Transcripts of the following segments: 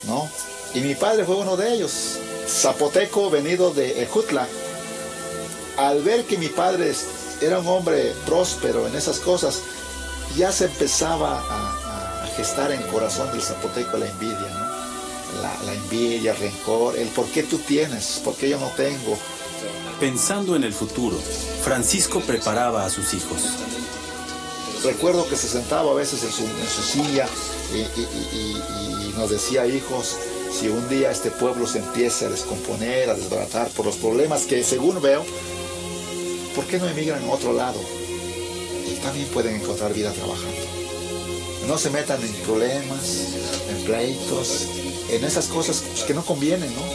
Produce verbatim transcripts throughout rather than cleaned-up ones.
¿no? Y mi padre fue uno de ellos, zapoteco venido de Ejutla. Al ver que mi padre era un hombre próspero en esas cosas, ya se empezaba a, a gestar en el corazón del zapoteco la envidia, ¿no? La, la envidia, el rencor, el por qué tú tienes, por qué yo no tengo. Pensando en el futuro, Francisco preparaba a sus hijos. Recuerdo que se sentaba a veces en su, en su silla y, y, y, y nos decía: hijos, si un día este pueblo se empieza a descomponer, a desbaratar por los problemas que según veo, ¿por qué no emigran a otro lado? Y también pueden encontrar vida trabajando. No se metan en problemas, en pleitos, en esas cosas que no convienen, ¿no?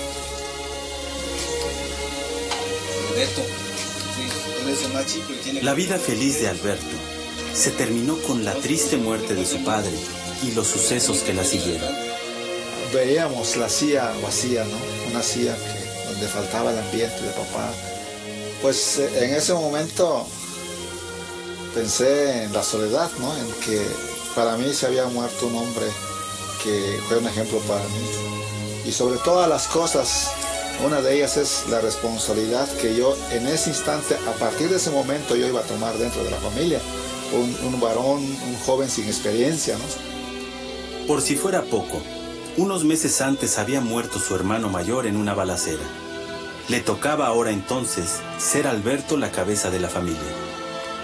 La vida feliz de Alberto se terminó con la triste muerte de su padre y los sucesos que la siguieron. Veíamos la silla vacía, ¿no? Una silla que, donde faltaba el ambiente de papá. Pues en ese momento pensé en la soledad, ¿no? En que para mí se había muerto un hombre que fue un ejemplo para mí. Y sobre todas las cosas, una de ellas es la responsabilidad que yo en ese instante, a partir de ese momento, yo iba a tomar dentro de la familia. Un, un varón, un joven sin experiencia, ¿no? Por si fuera poco, unos meses antes había muerto su hermano mayor en una balacera. Le tocaba ahora entonces ser Alberto la cabeza de la familia.